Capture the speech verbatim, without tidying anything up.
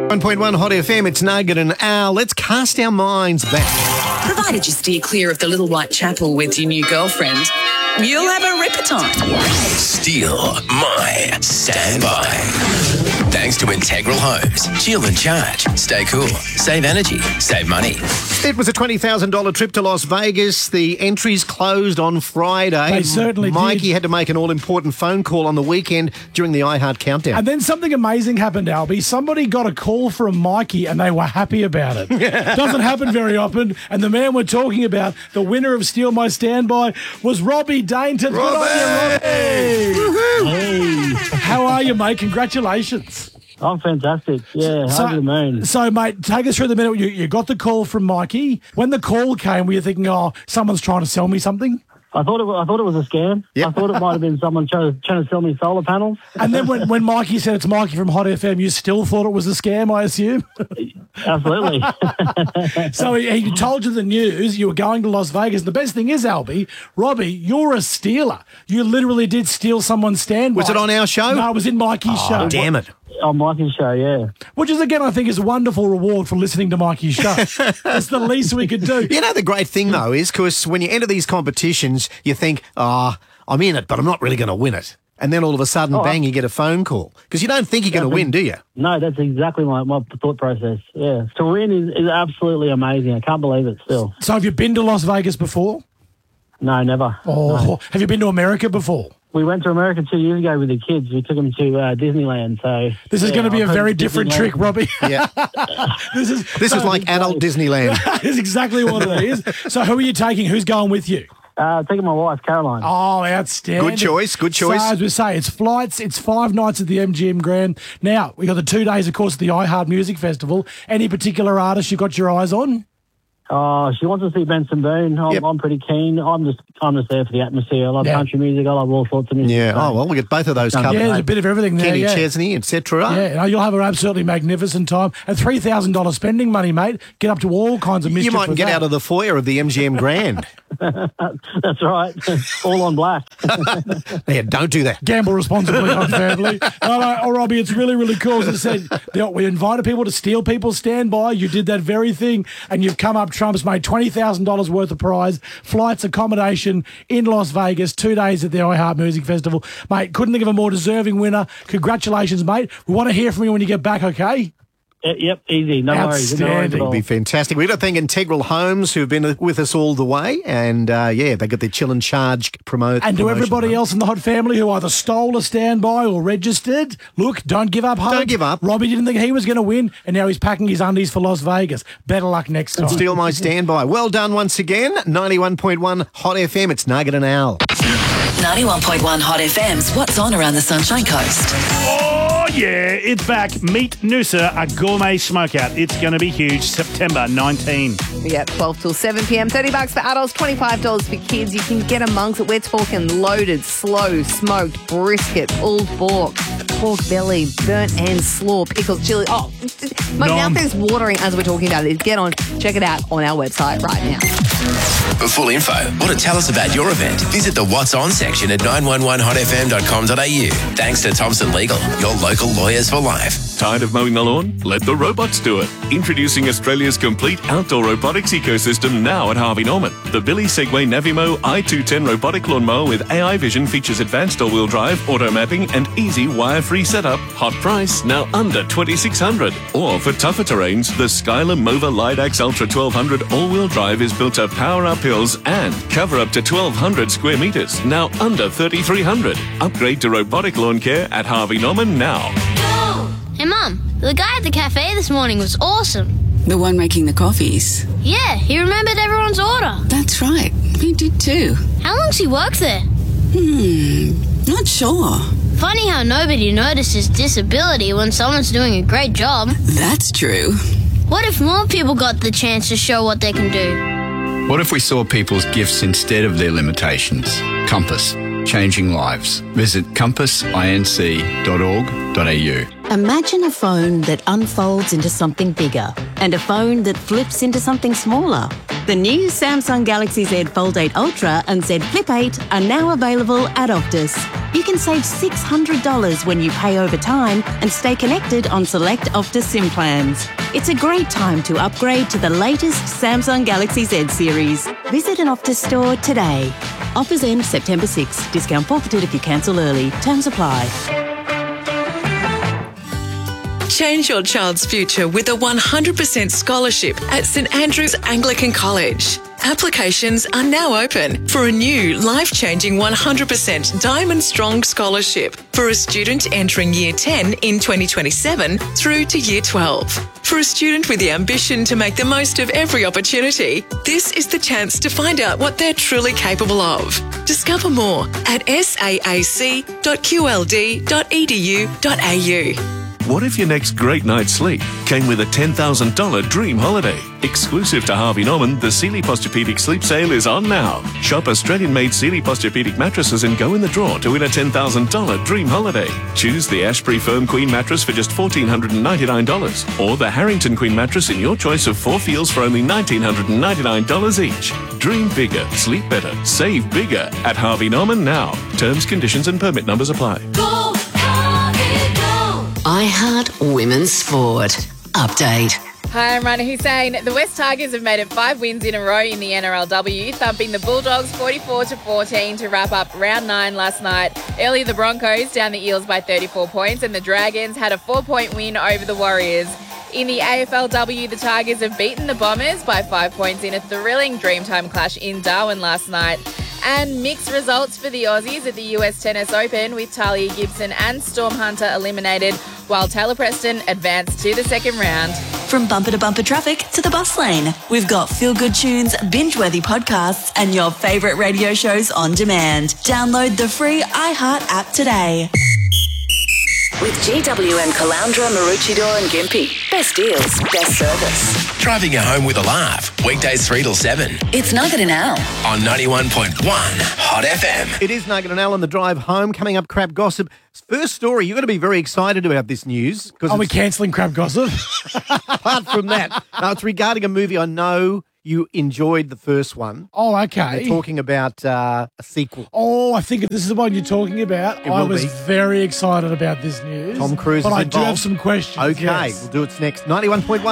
one point one Hot F M, it's Nugget and Al. Let's cast our minds back. Provided you steer clear of the Little White Chapel with your new girlfriend, you'll have a ripper time. Steal my standby. Thanks to Integral Homes. Chill and charge. Stay cool. Save energy. Save money. It was a twenty thousand dollars trip to Las Vegas. The entries closed on Friday. They certainly Mikey did. had to make an all-important phone call on the weekend during the iHeart Countdown. And then something amazing happened, Albie. Somebody got a call from Mikey and they were happy about it. Doesn't happen very often. And the man we're talking about, the winner of Steal My Standby, was Robbie Dainton. Good on you, Robbie. Hey. How are you, mate? Congratulations. I'm fantastic. Yeah, So- over the moon. So, mate, take us through the minute. You, you got the call from Mikey. When the call came, were you thinking, oh, someone's trying to sell me something? I thought it. Was, I thought it was a scam. Yep. I thought it might have been someone trying, trying to sell me solar panels. And then when, when Mikey said it's Mikey from Hot F M, you still thought it was a scam, I assume? Absolutely. So he, he told you the news. You were going to Las Vegas. The best thing is, Albie, Robbie, you're a stealer. You literally did steal someone's standby. Was it on our show? No, it was in Mikey's show. Oh, damn it. On Mikey's show, yeah. Which is, again, I think is a wonderful reward for listening to Mikey's show. That's the least we could do. You know, the great thing, though, is because when you enter these competitions, you think, ah, oh, I'm in it, but I'm not really going to win it. And then all of a sudden, Oh, bang, you get a phone call. Because you don't think you're going to win, do you? No, that's exactly my, my thought process. Yeah. To win is, is absolutely amazing. I can't believe it still. So have you been to Las Vegas before? No, never. Oh, No. have you been to America before? We went to America two years ago with the kids. We took them to uh, Disneyland. So This is yeah, going to be a I've heard very of different Disneyland. trick, Robbie. Yeah. This is This is like adult Disneyland. That's exactly what it is. So who are you taking? Who's going with you? Uh, taking my wife, Caroline. Oh, outstanding. Good choice, good choice. So, as we say, it's flights, it's five nights at the M G M Grand. Now, we got the two days, of course, at the iHeart Music Festival. Any particular artist you've got your eyes on? Oh, she wants to see Benson Boone. I'm, Yep. I'm pretty keen. I'm just I'm just there for the atmosphere. I love Yeah. country music. I love all sorts of music. Yeah. So- Oh, well, we get both of those Yeah, covered. Yeah, there's a bit of everything there. Kenny yeah. Chesney, et cetera. Yeah, no, you'll have an absolutely magnificent time. And three thousand dollars spending money, mate. Get up to all kinds of mischief. You mightn't with get that. out of the foyer of the M G M Grand. That's right. All on black. Yeah, don't do that. Gamble responsibly, not family. No, no, oh, Robbie, it's really, really cool. As I said, you know, we invited people to steal people's standby. You did that very thing, and you've come up trumps, made twenty thousand dollars worth of prize, flights, accommodation in Las Vegas, two days at the iHeart Music Festival. Mate, couldn't think of a more deserving winner. Congratulations, mate. We want to hear from you when you get back, okay? Y- Yep, easy. No worries. No worries at Outstanding. all. It'd be fantastic. We've got to thank Integral Homes, who've been with us all the way. And, uh, yeah, they got their chill and charge promote. And to promotion, everybody mate. else in the Hot family who either stole a standby or registered, look, don't give up hope. Don't give up. Robbie didn't think he was going to win, and now he's packing his undies for Las Vegas. Better luck next time. Steal my standby. Well done once again. ninety-one point one Hot F M. It's Nugget and Al. ninety-one point one Hot F M's What's On Around the Sunshine Coast. Oh, yeah, it's back. Meet Noosa, a gourmet smokeout. It's going to be huge. September nineteenth. Yeah, twelve till seven p.m. thirty bucks for adults, twenty-five dollars for kids. You can get amongst it. We're talking loaded, slow, smoked brisket, pulled pork, pork belly, burnt and slaw, pickled chili. Oh, my Nom. mouth is watering as we're talking about it. Get on, check it out on our website right now. For full info or to tell us about your event, visit the What's On section at nine one one hot f m dot com dot a u. Thanks to Thompson Legal, your local lawyers for life. Tired of mowing the lawn? Let the robots do it. Introducing Australia's complete outdoor robotics ecosystem now at Harvey Norman. The Billy Segway Navimo i two ten robotic lawnmower with A I vision features advanced all-wheel drive, auto mapping and easy wire-free setup. Hot price, now under twenty-six hundred dollars. Or for tougher terrains, the Skylar Mova Lidax Ultra twelve hundred all-wheel drive is built to power up hills and cover up to twelve hundred square metres, now under thirty-three hundred dollars. Upgrade to robotic lawn care at Harvey Norman now. Hey, Mum, the guy at the cafe this morning was awesome. The one making the coffees. Yeah, he remembered everyone's order. That's right. We did too. How long's he worked there? Hmm. Not sure. Funny how nobody notices disability when someone's doing a great job. That's true. What if more people got the chance to show what they can do? What if we saw people's gifts instead of their limitations? Compass. Changing lives. Visit compass inc dot org dot a u. Imagine a phone that unfolds into something bigger and a phone that flips into something smaller. The new Samsung Galaxy Z Fold eight Ultra and Z Flip eight are now available at Optus. You can save six hundred dollars when you pay over time and stay connected on select Optus SIM plans. It's a great time to upgrade to the latest Samsung Galaxy Z series. Visit an Optus store today. Offers end September sixth. Discount forfeited if you cancel early. Terms apply. Change your child's future with a one hundred percent scholarship at St Andrew's Anglican College. Applications are now open for a new life-changing one hundred percent Diamond Strong Scholarship for a student entering Year ten in twenty twenty-seven through to Year twelve. For a student with the ambition to make the most of every opportunity, this is the chance to find out what they're truly capable of. Discover more at s a a c dot q l d dot e d u dot a u. What if your next great night's sleep came with a ten thousand dollars dream holiday? Exclusive to Harvey Norman, the Sealy Posturepedic Sleep Sale is on now. Shop Australian-made Sealy Posturepedic mattresses and go in the draw to win a ten thousand dollars dream holiday. Choose the Ashbury Firm Queen mattress for just one thousand four hundred ninety-nine dollars or the Harrington Queen mattress in your choice of four feels for only one thousand nine hundred ninety-nine dollars each. Dream bigger, sleep better, save bigger at Harvey Norman now. Terms, conditions and permit numbers apply. Go, Harvey, go! I Heart Women's Sport. Update. Hi, I'm Rana Hussein. The West Tigers have made it five wins in a row in the N R L W, thumping the Bulldogs forty-four to fourteen to wrap up round nine last night. Earlier, the Broncos down the Eels by thirty-four points, and the Dragons had a four-point win over the Warriors. In the A F L W, the Tigers have beaten the Bombers by five points in a thrilling Dreamtime clash in Darwin last night. And mixed results for the Aussies at the U S Tennis Open, with Talia Gibson and Storm Hunter eliminated, while Taylor Preston advanced to the second round. From bumper to bumper traffic to the bus lane, we've got feel-good tunes, binge-worthy podcasts, and your favourite radio shows on demand. Download the free iHeart app today. With G W M Caloundra, Maroochydore and Gympie. Best deals, best service. Driving you home with a laugh. Weekdays three till seven. It's Nugget and Al. On ninety-one point one Hot F M. It is Nugget and Al on the drive home. Coming up, Crab Gossip. First story, you're going to be very excited about this news. Are we cancelling Crab Gossip? Apart from that, no, it's regarding a movie I know you enjoyed the first one. Oh, okay. We're talking about uh, a sequel. Oh, I think this is the one you're talking about. It I will was be. very excited about this news. Tom Cruise But is I involved. do have some questions. Okay, yes. we'll do it next. ninety-one point one